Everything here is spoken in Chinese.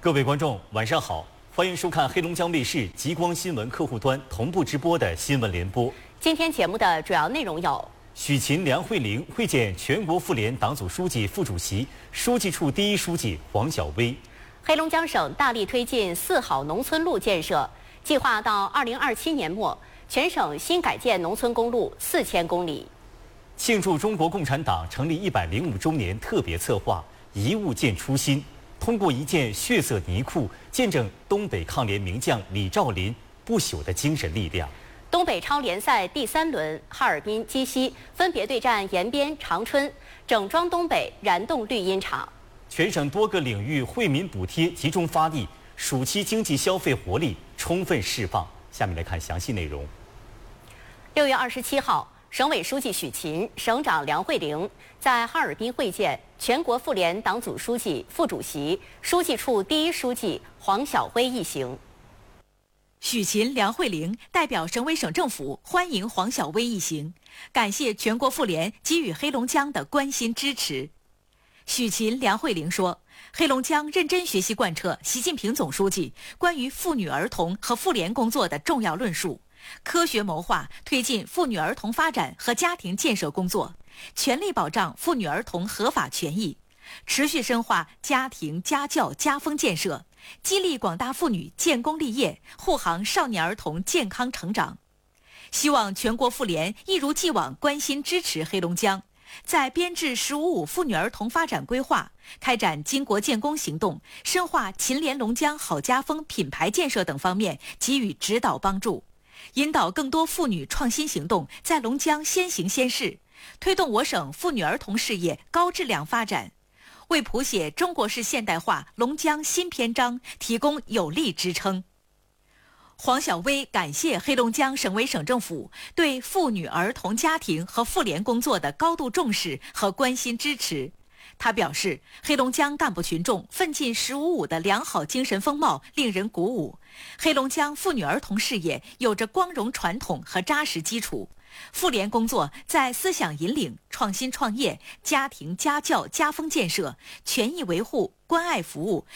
各位观众，晚上好，欢迎收看黑龙江卫视极光新闻客户端同步直播的新闻联播。 今天节目的主要内容有： 许勤、梁慧玲会见全国妇联党组书记、副主席、书记处第一书记黄晓薇； 黑龙江省大力推进4好农村路建设，计划到2027年末，全省新改建农村公路4000公里； 庆祝中国共产党成立105周年特别策划“遗物见初心”，通过一件血色泥裤，见证东北抗联名将李兆林不朽的精神力量。 东北超联赛第3轮，哈尔滨、鸡西分别对战延边、长春，整装东北燃动绿茵场。 全省多个领域惠民补贴集中发力，暑期经济消费活力充分释放。下面来看详细内容。 6月27号，省委书记许勤、省长梁慧玲在哈尔滨会见全国妇联党组书记、副主席、书记处第一书记黄晓薇一行。 许勤、梁慧玲代表省委省政府欢迎黄晓薇一行，感谢全国妇联给予黑龙江的关心支持。许勤、梁慧玲说，黑龙江认真学习贯彻习近平总书记关于妇女儿童和妇联工作的重要论述，科学谋划推进妇女儿童发展和家庭建设工作，全力保障妇女儿童合法权益，持续深化家庭、家教、家风建设，激励广大妇女建功立业，护航少年儿童健康成长。希望全国妇联一如既往关心支持黑龙江，在编制“十五五”妇女儿童发展规划、开展巾帼建功行动、深化秦联龙江好家风品牌建设等方面给予指导帮助，引导更多妇女创新行动在龙江先行先试，推动我省妇女儿童事业高质量发展，为谱写中国式现代化龙江新篇章提供有力支撑。黄晓薇感谢黑龙江省委省政府对妇女儿童家庭和妇联工作的高度重视和关心支持。他表示，黑龙江干部群众奋进“十五五”的良好精神风貌令人鼓舞，黑龙江妇女儿童事业有着光荣传统和扎实基础。妇联工作在思想引领、创新创业、家庭家教家风建设、权益维护、关爱服务、